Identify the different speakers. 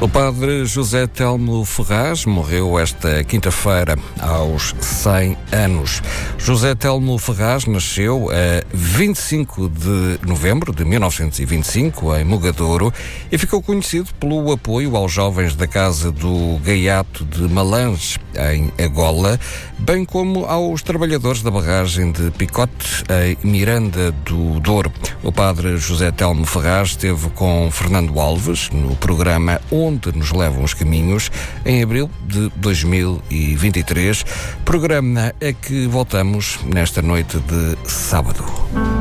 Speaker 1: O padre José Telmo Ferraz morreu esta quinta-feira aos 100 anos. José Telmo Ferraz nasceu a 25 de novembro de 1925 em Mogadouro e ficou conhecido pelo apoio aos jovens da Casa do Gaiato de Malange, em Agola, bem como aos trabalhadores da barragem de Picote, em Miranda do Douro. O padre José Telmo Ferraz esteve com Fernando Alves no programa Onde Nos Levam os Caminhos, em abril de 2023, programa a que voltamos nesta noite de sábado.